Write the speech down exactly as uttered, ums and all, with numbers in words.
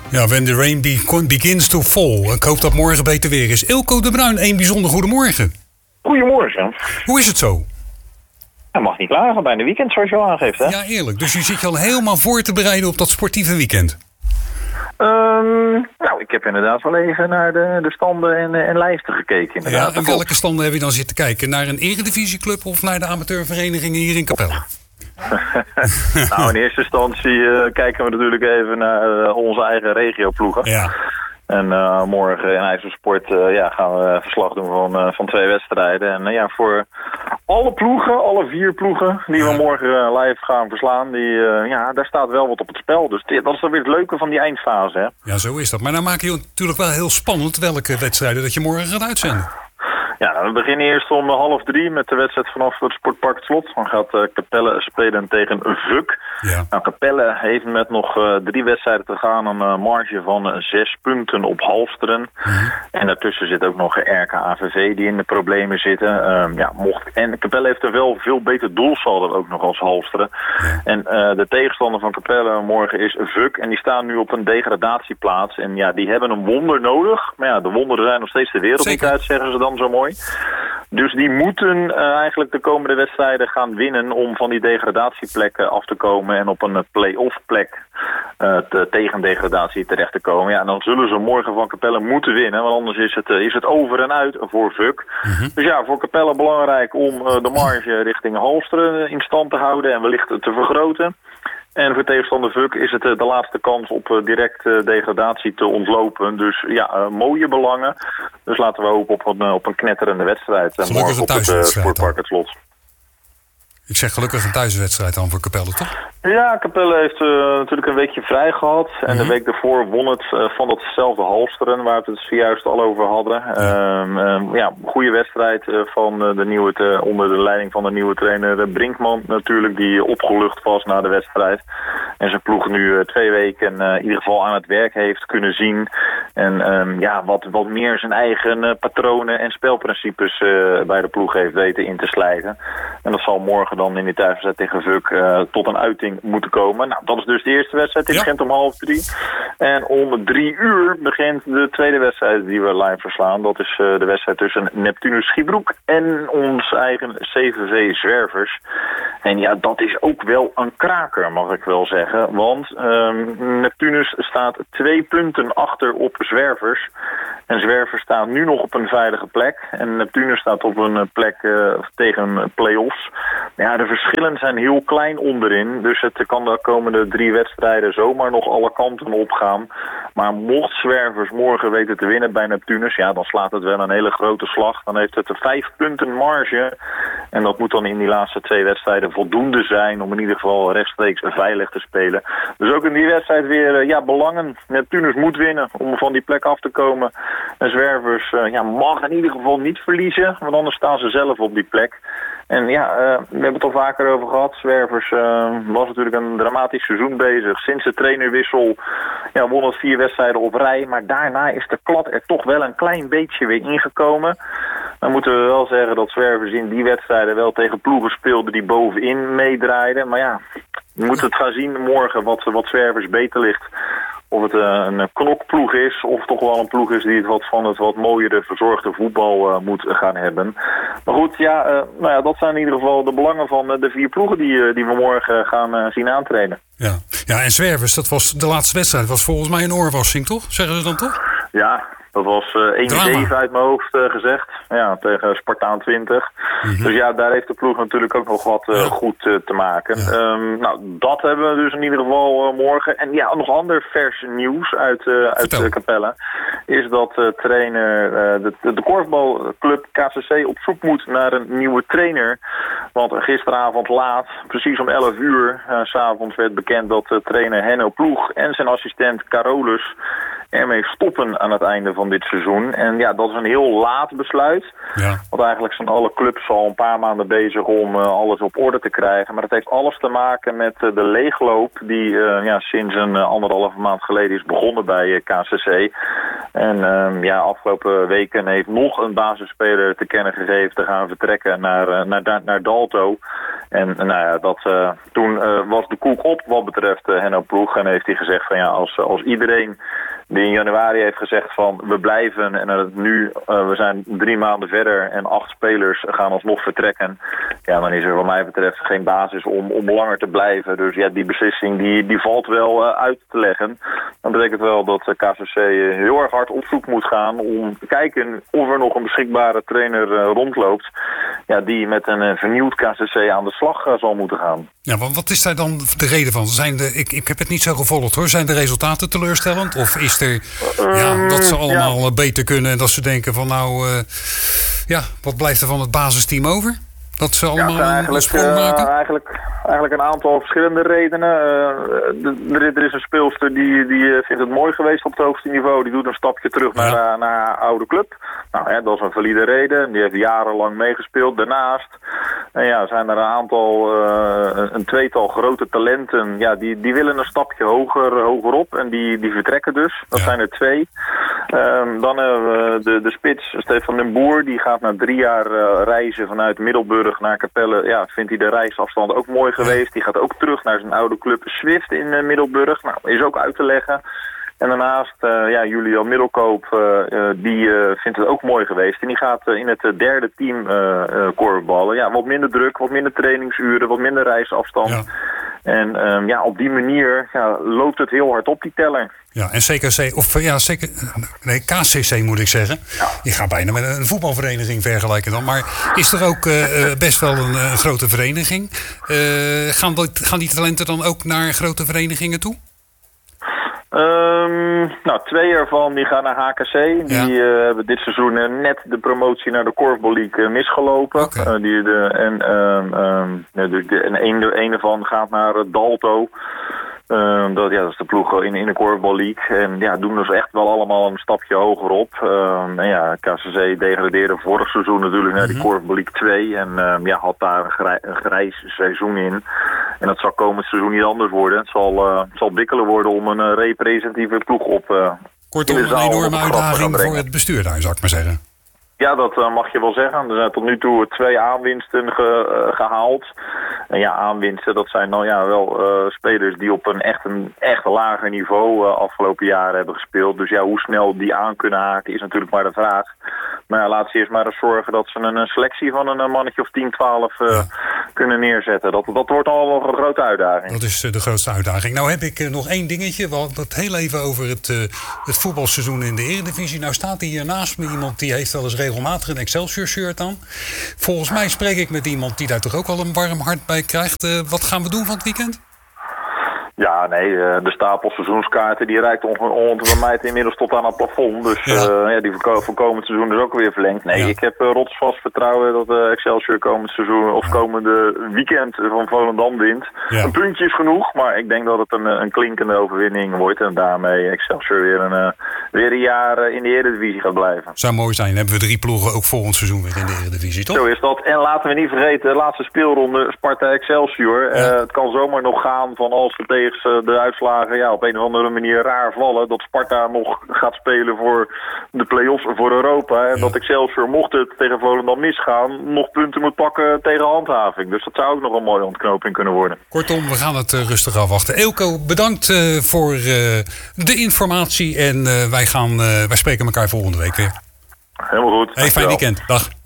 Ja, when the rain be- begins to fall. Ik hoop dat morgen beter weer is. Eelco de Bruin, een bijzonder goedemorgen. Goedemorgen. Hoe is het zo? Hij mag niet klagen bij een weekend, zoals je al aangeeft, hè? Ja, eerlijk. Dus je zit je al helemaal voor te bereiden op dat sportieve weekend? Um, nou, ik heb inderdaad wel even naar de, de standen en, en lijsten gekeken. Inderdaad. Ja, en welke standen heb je dan zitten kijken? Naar een eredivisieclub of naar de amateurverenigingen hier in Capelle? Nou, in eerste instantie uh, kijken we natuurlijk even naar uh, onze eigen regioploegen. Ja. En uh, morgen in IJsselsport uh, ja, gaan we verslag doen van, uh, van twee wedstrijden. En uh, ja, voor alle ploegen, alle vier ploegen die we morgen uh, live gaan verslaan, die, uh, ja, daar staat wel wat op het spel. Dus dit, dat is dan weer het leuke van die eindfase. Hè? Ja, zo is dat. Maar dan maak je natuurlijk wel heel spannend welke wedstrijden dat je morgen gaat uitzenden. Ja, nou, we beginnen eerst om half drie met de wedstrijd vanaf het Sportpark het Slot. Dan gaat uh, Capelle spelen tegen Vuk. Ja. Nou, Capelle heeft met nog uh, drie wedstrijden te gaan een uh, marge van uh, zes punten op Halsteren. Mm-hmm. En daartussen zit ook nog R K A V V die in de problemen zitten. Um, ja, mocht... En Capelle heeft een wel veel beter doelsaldo ook nog als Halsteren. Ja. En uh, de tegenstander van Capelle morgen is Vuk. En die staan nu op een degradatieplaats. En ja, die hebben een wonder nodig. Maar ja, de wonderen zijn nog steeds de wereld niet uit, zeggen ze dan zo mooi. Dus die moeten uh, eigenlijk de komende wedstrijden gaan winnen om van die degradatieplekken af te komen en op een play-off plek uh, te, tegen degradatie terecht te komen. Ja, en dan zullen ze morgen van Capelle moeten winnen, want anders is het, uh, is het over en uit voor Vuk. Mm-hmm. Dus ja, voor Capelle belangrijk om uh, de marge richting Halsteren in stand te houden en wellicht te vergroten. En voor tegenstander Vuk is het uh, de laatste kans op uh, direct uh, degradatie te ontlopen. Dus ja, uh, mooie belangen. Dus laten we hopen op een, uh, op een knetterende wedstrijd. En morgen op het uh, Sportpark het Slot. Ik zeg gelukkig een thuiswedstrijd dan voor Capelle, toch? Ja, Capelle heeft uh, natuurlijk een weekje vrij gehad. En mm-hmm. de week daarvoor won het uh, van datzelfde Halsteren, waar we het zojuist al over hadden. Ja, um, um, ja goede wedstrijd uh, van uh, de nieuwe te, onder de leiding van de nieuwe trainer uh, Brinkman natuurlijk, die opgelucht was na de wedstrijd. En zijn ploeg nu uh, twee weken uh, in ieder geval aan het werk heeft kunnen zien. En um, ja, wat, wat meer zijn eigen uh, patronen en spelprincipes uh, bij de ploeg heeft weten in te slijten. En dat zal morgen dan in die thuiswedstrijd tegen Vuk uh, tot een uiting moeten komen. Nou, dat is dus de eerste wedstrijd. Die ja. begint om half drie. En om drie uur begint de tweede wedstrijd die we live verslaan. Dat is uh, de wedstrijd tussen Neptunus Schiebroek en ons eigen C V V Zwervers. En ja, dat is ook wel een kraker, mag ik wel zeggen. Want um, Neptunus staat twee punten achter op Zwervers. En Zwervers staan nu nog op een veilige plek. En Neptunus staat op een plek uh, tegen play-offs. Ja, de verschillen zijn heel klein onderin. Dus het kan de komende drie wedstrijden zomaar nog alle kanten opgaan. Maar mocht Zwervers morgen weten te winnen bij Neptunus, ja, dan slaat het wel een hele grote slag. Dan heeft het een vijf punten marge. En dat moet dan in die laatste twee wedstrijden voldoende zijn om in ieder geval rechtstreeks veilig te spelen. Dus ook in die wedstrijd weer ja, belangen. Neptunus moet winnen om van die plek af te komen. En Zwervers uh, ja, mag in ieder geval niet verliezen, want anders staan ze zelf op die plek. En ja, uh, we hebben het al vaker over gehad. Zwervers uh, was natuurlijk een dramatisch seizoen bezig. Sinds de trainerwissel ja, won het vier wedstrijden op rij. Maar daarna is de klad er toch wel een klein beetje weer ingekomen. Dan moeten we wel zeggen dat Zwervers in die wedstrijden wel tegen ploegen speelden die bovenin meedraaiden. Maar ja, we moeten het gaan zien morgen wat, wat Zwervers beter ligt. Of het uh, een knokploeg is, of toch wel een ploeg is die het wat van het wat mooiere verzorgde voetbal uh, moet gaan hebben. Maar goed, ja, uh, nou ja, dat zijn in ieder geval de belangen van uh, de vier ploegen die, uh, die we morgen gaan uh, zien aantreden. Ja. ja, en Zwervers, dat was de laatste wedstrijd, was volgens mij een oorwassing, toch? Zeggen ze dan toch? Ja, dat was uh, één zeven uit mijn hoofd uh, gezegd. Ja, tegen Spartaan twintig. Mm-hmm. Dus ja, daar heeft de ploeg natuurlijk ook nog wat uh, ja. goed uh, te maken. Ja. Um, nou, dat hebben we dus in ieder geval uh, morgen. En ja, nog ander vers nieuws uit, uh, uit uh, Capelle. Is dat uh, trainer, uh, de, de korfbalclub K C C op zoek moet naar een nieuwe trainer. Want gisteravond laat, precies om elf uur, uh, 's avonds werd bekend dat uh, trainer Henno Ploeg en zijn assistent Carolus ermee stoppen aan het einde van dit seizoen. En ja, dat is een heel laat besluit. Ja. Want eigenlijk zijn alle clubs al een paar maanden bezig om uh, alles op orde te krijgen. Maar dat heeft alles te maken met uh, de leegloop die uh, ja, sinds een uh, anderhalve maand geleden is begonnen bij uh, K C C. En um, ja, afgelopen weken heeft nog een basisspeler te kennen gegeven te gaan vertrekken naar, uh, naar, naar Dalto. En nou ja, dat, uh, toen uh, was de koek op wat betreft uh, Henno Ploeg. En heeft hij gezegd van ja, als, als iedereen die in januari heeft gezegd van we blijven en uh, nu, uh, we zijn drie maanden verder en acht spelers gaan alsnog vertrekken. Ja, dan is er wat mij betreft geen basis om, om langer te blijven. Dus ja, die beslissing die, die valt wel uh, uit te leggen. Dan betekent wel dat de K C C uh, heel erg hard op zoek moet gaan om te kijken of er nog een beschikbare trainer uh, rondloopt. Ja, die met een uh, vernieuwd K C C aan de slag uh, zal moeten gaan. Ja, want wat is daar dan de reden van? Zijn de, ik, ik heb het niet zo gevolgd hoor. Zijn de resultaten teleurstellend? Of is er um, ja, dat ze allemaal ja. beter kunnen en dat ze denken van nou, uh, ja, wat blijft er van het basisteam over? Dat ze allemaal ja, eigenlijk, een sprong maken? Uh, eigenlijk, eigenlijk een aantal verschillende redenen. Uh, er, er is een speelster die, die vindt het mooi geweest op het hoogste niveau. Die doet een stapje terug ja. naar, uh, naar haar oude club. Nou, hè, dat is een valide reden. Die heeft jarenlang meegespeeld. Daarnaast uh, ja, zijn er een aantal, uh, een tweetal grote talenten. Ja, die, die willen een stapje hoger, hoger op. En die, die vertrekken dus. Dat ja. zijn er twee. Um, dan hebben uh, we de, de spits, Stefan den Boer. Die gaat na drie jaar uh, reizen vanuit Middelburg naar Capelle. Ja, vindt hij de reisafstand ook mooi geweest. Die gaat ook terug naar zijn oude club Swift in uh, Middelburg. Nou, is ook uit te leggen. En daarnaast, uh, ja, Julian Middelkoop, uh, uh, die uh, vindt het ook mooi geweest. En die gaat uh, in het uh, derde team uh, uh, korfballen. Ja, wat minder druk, wat minder trainingsuren, wat minder reisafstand. Ja. En um, ja, op die manier ja, loopt het heel hard op, die teller. Ja, en C K C, of ja, zeker, nee, K C C moet ik zeggen. Ja. Je gaat bijna met een voetbalvereniging vergelijken dan. Maar is er ook uh, best wel een, een grote vereniging? Uh, gaan, die, gaan die talenten dan ook naar grote verenigingen toe? Um, nou, twee ervan die gaan naar H K C. Die ja. uh, hebben dit seizoen uh, net de promotie naar de Korfbal League uh, misgelopen. Okay. Uh, die de, en um, um, de, de, en een, een ervan gaat naar uh, Dalto. Uh, dat, ja, dat is de ploeg in, in de Korfbal League. En ja, doen dus echt wel allemaal een stapje hoger op. Uh, en ja, K C C degradeerde vorig seizoen natuurlijk naar die Korfbal League twee. En uh, ja, had daar een, grij, een grijs seizoen in. En dat zal komend seizoen niet anders worden. Het zal, uh, het zal bikkelen worden om een uh, representatieve ploeg op uh, Kortom, een enorme uitdaging voor het bestuur daar, zou ik maar zeggen. Ja, dat uh, mag je wel zeggen. Er zijn tot nu toe twee aanwinsten ge, uh, gehaald. En ja, aanwinsten, dat zijn nou ja wel uh, spelers die op een echt, een echt lager niveau uh, afgelopen jaren hebben gespeeld. Dus ja, hoe snel die aan kunnen haken is natuurlijk maar de vraag. Maar ja, laat ze eerst maar eens zorgen dat ze een, een selectie van een, een mannetje of tien, twaalf uh, ja. kunnen neerzetten. Dat, dat wordt al wel een grote uitdaging. Dat is uh, de grootste uitdaging. Nou heb ik uh, nog één dingetje. We hadden het heel even over het, uh, het voetbalseizoen in de Eredivisie. Nou staat hier naast me iemand die heeft wel eens regelmatig een Excelsior-shirt aan. Volgens mij spreek ik met iemand die daar toch ook wel een warm hart bij krijgt. Uh, wat gaan we doen van het weekend? Ja, nee, de stapel seizoenskaarten die reikt ongeveer mij inmiddels tot aan het plafond. Dus ja. Uh, ja, die voor, voor komend seizoen is ook weer verlengd. Nee, ja. ik heb uh, rotsvast vertrouwen dat uh, Excelsior komend seizoen of komende weekend van Volendam wint. Ja. Een puntje is genoeg, maar ik denk dat het een, een klinkende overwinning wordt. En daarmee Excelsior weer een, uh, weer een jaar uh, in de Eredivisie gaat blijven. Zou mooi zijn. Dan hebben we drie ploegen ook volgend seizoen weer in de Eredivisie, toch? Zo is dat. En laten we niet vergeten, de laatste speelronde Sparta-Excelsior. Ja. Uh, het kan zomaar nog gaan van als we tegen de uitslagen ja, op een of andere manier raar vallen. Dat Sparta nog gaat spelen voor de play-offs voor Europa. En ja. dat Excelsior, mocht het tegen Volendam misgaan, nog punten moet pakken tegen handhaving. Dus dat zou ook nog een mooie ontknoping kunnen worden. Kortom, we gaan het uh, rustig afwachten. Eelco, bedankt uh, voor uh, de informatie. En uh, wij, gaan, uh, wij spreken elkaar volgende week weer. Helemaal goed. Hey, fijn weekend. Dag.